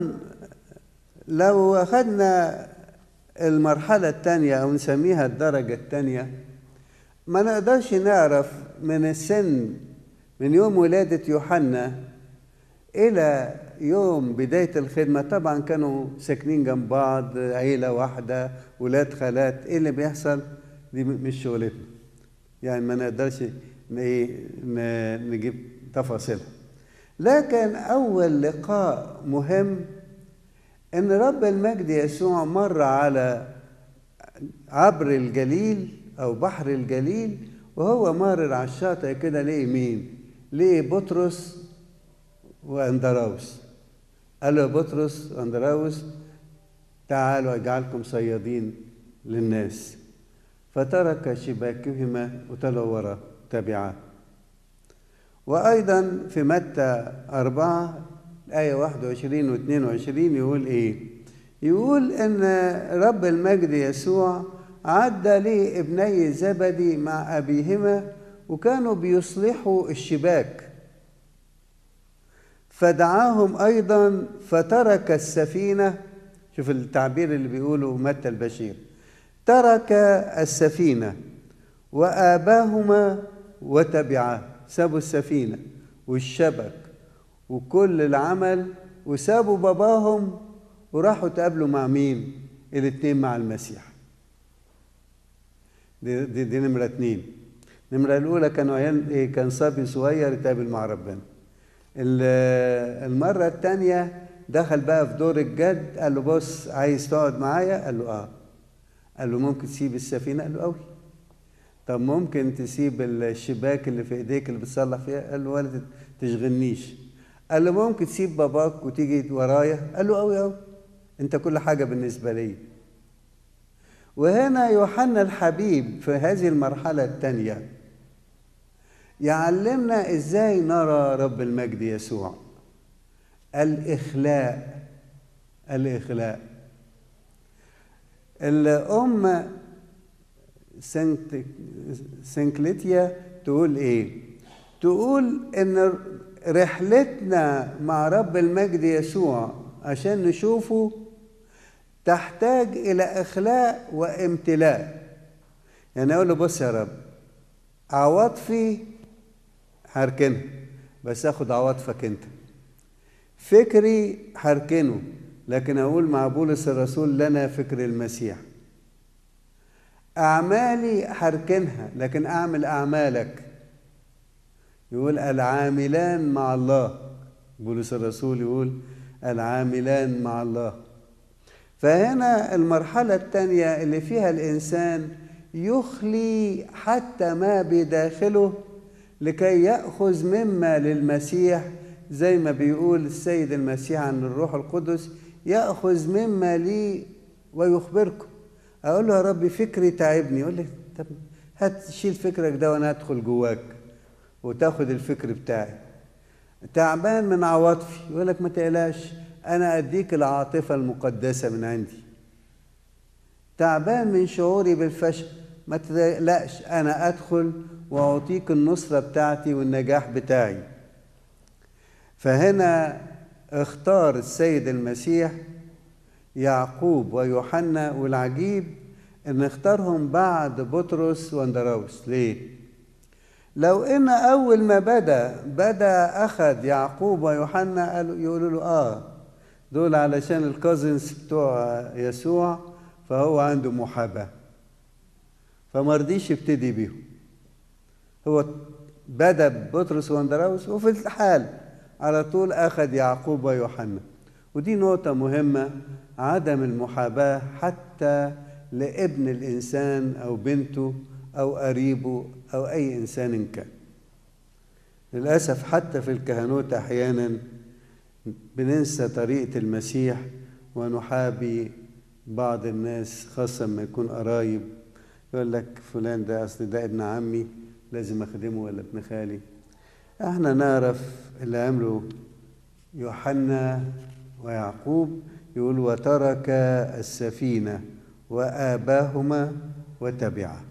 لو أخذنا المرحلة الثانية أو نسميها الدرجة الثانية، ما نقدرش نعرف من السن من يوم ولادة يوحنا إلى يوم بداية الخدمة. طبعا كانوا ساكنين جنب بعض، عيلة واحدة، ولاد خالات. إيه اللي بيحصل؟ دي مش شغلتنا، يعني ما نقدرش نجيب تفاصيلها. لكن أول لقاء مهم إن رب المجد يسوع مر على عبر الجليل أو بحر الجليل، وهو مارر على الشاطئ كده ليه مين؟ ليه بطرس وأندراوس. قال له بطرس وأندراوس تعالوا أجعلكم صيادين للناس، فترك شباكهما وتلوا وراه تبعاه. وأيضا في متى 4 آية 21 و 22 يقول إيه؟ يقول إن رب المجد يسوع عدى لابني زبدي مع أبيهما وكانوا بيصلحوا الشباك، فدعاهم أيضا فترك السفينة. شوف التعبير اللي بيقوله متى البشير، ترك السفينة وآباهما وتبعاه. سابوا السفينة والشبك وكل العمل وسابوا باباهم وراحوا تقابلوا مع مين؟ الاتنين مع المسيح. دي نمرة 2. نمرة الأولى كانوا عيال كان صبي صغير يتقابل مع ربنا. المرة الثانية دخل بقى في دور الجد، قال له بص عايز تقعد معايا؟ قال له آه. قال له ممكن تسيب السفينة؟ قال له أوي. طب ممكن تسيب الشباك اللي في ايديك اللي بتصلح فيها؟ قال له ولا تشغلنيش. قال له ممكن تسيب باباك وتيجي ورايا؟ قال له أوي أوي، انت كل حاجة بالنسبة لي. وهنا يوحنا الحبيب في هذه المرحلة الثانية يعلمنا ازاي نرى رب المجد يسوع. الإخلاء. الأم سنكليتيا تقول ايه؟ تقول ان رحلتنا مع رب المجد يسوع عشان نشوفه تحتاج الى اخلاء وامتلاء. يعني اقول له بص يا رب، عواطفي هركنها بس اخد عواطفك انت، فكري هركنه لكن اقول مع بولس الرسول لنا فكر المسيح، أعمالي هركنها لكن أعمل أعمالك. يقول العاملان مع الله، بولس الرسول يقول العاملان مع الله. فهنا المرحلة الثانية اللي فيها الإنسان يخلي حتى ما بداخله لكي يأخذ مما للمسيح، زي ما بيقول السيد المسيح عن الروح القدس، يأخذ مما لي ويخبركم. اقول له يا ربي فكري تعبني، يقول لي طب هات شيل فكرك ده وانا ادخل جواك وتاخد الفكر بتاعي. تعبان من عواطفي، يقول لك ما تقلقش انا اديك العاطفه المقدسه من عندي. تعبان من شعوري بالفشل، ما تقلقش انا ادخل واعطيك النصره بتاعتي والنجاح بتاعي. فهنا اختار السيد المسيح يعقوب ويوحنا، والعجيب ان اختارهم بعد بطرس واندراوس. ليه؟ لو ان اول ما بدا اخذ يعقوب ويوحنا قالوا يقولوا له دول علشان الكازنز بتوع يسوع فهو عنده محاباه، فما رضيش يبتدي بيهم. هو بدا ببطرس واندراوس وفي الحال على طول اخذ يعقوب ويوحنا. ودي نقطة مهمة، عدم المحاباة حتى لابن الإنسان أو بنته أو قريبه أو أي إنسان كان. للأسف حتى في الكهنوت أحيانا بننسى طريقة المسيح ونحابي بعض الناس، خاصة ما يكون قرايب. يقول لك فلان ده أصل ده ابن عمي لازم أخدمه، ولا ابن خالي. احنا نعرف اللي عمله يوحنا ويعقوب. يقول وترك السفينة وآباهما وتبعه.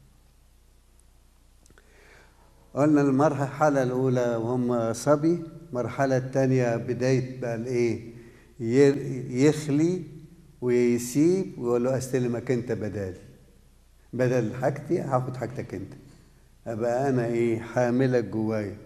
قلنا المرحلة الأولى وهم صبي، المرحلة الثانية بداية بقى الإيه؟ يخلي ويسيب ويقول له استلمك انت بدل حاجتي هاخد حاجتك انت، ابقى انا حاملك جوايا.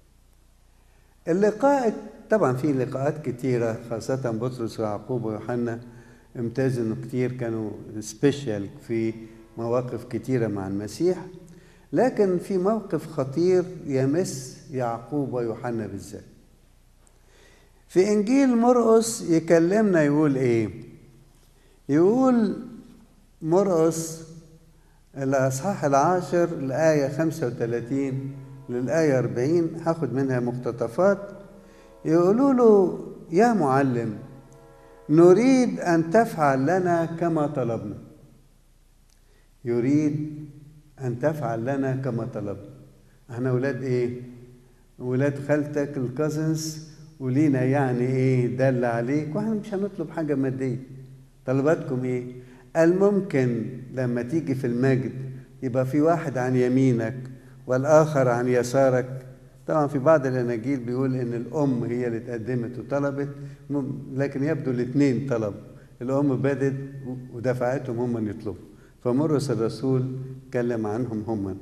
اللقاء طبعا في لقاءات كتيرة، خاصة بطرس ويعقوب ويوحنا امتازوا انه كتير كانوا سبيشال في مواقف كتيرة مع المسيح، لكن في موقف خطير يمس يعقوب ويوحنا بالذات. في انجيل مرقس يكلمنا يقول يقول مرقس الاصحاح 10 الآية 35 للآية 40، هاخد منها مقتطفات. يقولوا له يا معلم نريد أن تفعل لنا كما طلبنا. يريد أن تفعل لنا كما طلبنا. احنا ولاد ولاد خالتك الكازنز، ولينا دل عليك، واحنا مش هنطلب حاجة مادية. طلباتكم قال ممكن لما تيجي في المجد يبقى في واحد عن يمينك والآخر عن يسارك. طبعا في بعض الأناجيل بيقول إن الأم هي اللي تقدمت وطلبت، لكن يبدو الاثنين طلبوا. الأم بدت ودفعتهم هم يطلبوا، فمرقس الرسول اتكلم عنهم هم.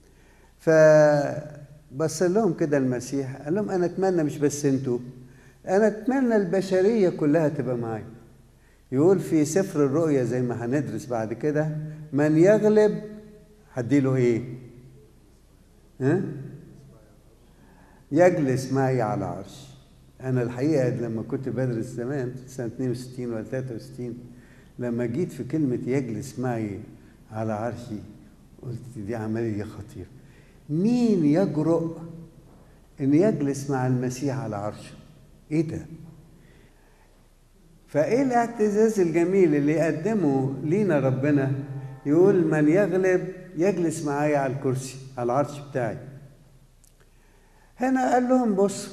فبص لهم كده المسيح قال لهم أنا أتمنى مش بس أنتوا، أنا أتمنى البشرية كلها تبقى معايا. يقول في سفر الرؤيا زي ما هندرس بعد كده، من يغلب هديله يجلس معي على عرش. أنا الحقيقة لما كنت بدرس زمان سنة 62 ولا 63، لما جيت في كلمة يجلس معي على عرشي قلت دي عملية خطيرة. مين يجرؤ أن يجلس مع المسيح على عرشه؟ ده؟ فإيه الاعتزاز الجميل اللي يقدمه لينا ربنا؟ يقول من يغلب يجلس معايا على الكرسي، على العرش بتاعي. هنا قال لهم بصوا،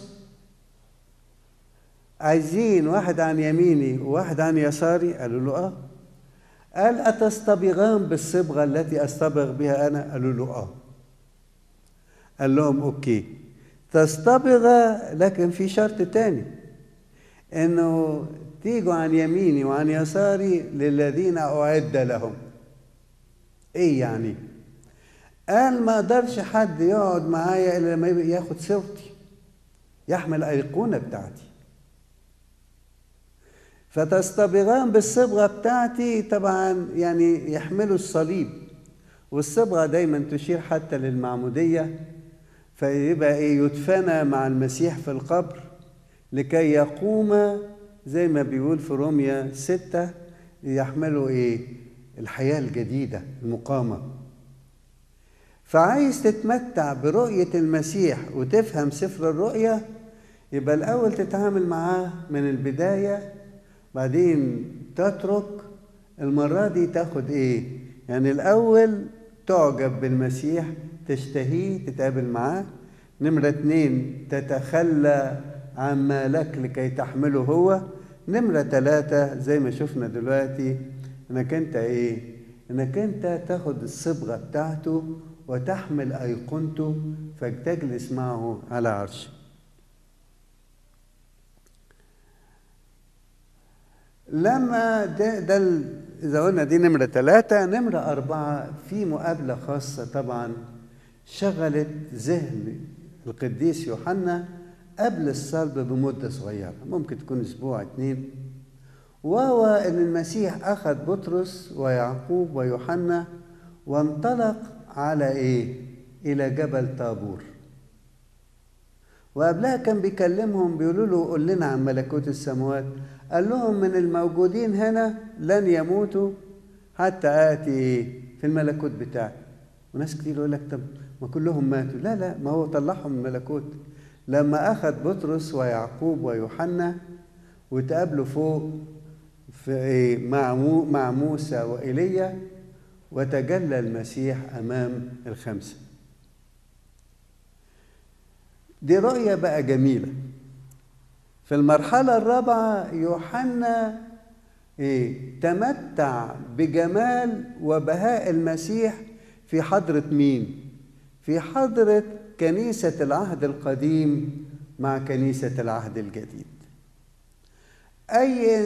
عايزين واحد عن يميني وواحد عن يساري؟ قالوا له قال أتصطبغان بالصبغة التي أصطبغ بها أنا؟ قالوا له قال لهم أوكي تصطبغ، لكن في شرط تاني، إنه تيجوا عن يميني وعن يساري للذين أعد لهم. يعني؟ قال ما قدرش حد يقعد معايا إلا لما ياخد صورتي، يحمل أيقونة بتاعتي. فتصطبغان بالصبغة بتاعتي، طبعا يحملوا الصليب، والصبغة دايما تشير حتى للمعمودية، فيبقى يدفن مع المسيح في القبر لكي يقوم زي ما بيقول في روميا 6 يحملوا الحياة الجديدة المقامة. فعايز تتمتع برؤية المسيح وتفهم سفر الرؤيا، يبقى الأول تتعامل معاه من البداية، بعدين تترك. المرة دي تاخد الأول تعجب بالمسيح، تشتهيه، تتقابل معاه. نمرة 2 تتخلى عما لك لكي تحمله هو. نمرة 3 زي ما شفنا دلوقتي انك انت انك انت تاخد الصبغة بتاعته وتحمل أيقونته فتجلس معه على عرشه. لما ده إذا قلنا دي نمرة 3. نمرة 4 في مقابلة خاصة طبعا شغلت ذهن القديس يوحنا قبل الصلب بمدة صغيرة، ممكن تكون أسبوع 2، وهو أن المسيح أخذ بطرس ويعقوب ويوحنا وانطلق على إلى جبل طابور. وقبلها كان بيكلمهم بيقولوا له قل لنا عن ملكوت السماوات. قال لهم من الموجودين هنا لن يموتوا حتى آتي في الملكوت بتاعي. وناس كتير يقول لك طب ما كلهم ماتوا. لا، ما هو طلعهم من الملكوت لما أخذ بطرس ويعقوب ويوحنا وتقابلوا فوق في مع موسى وإيليا، وتجلى المسيح أمام الخمسة. دي رؤية بقى جميلة. في المرحلة الرابعة يوحنا تمتع بجمال وبهاء المسيح في حضرة مين؟ في حضرة كنيسة العهد القديم مع كنيسة العهد الجديد. أي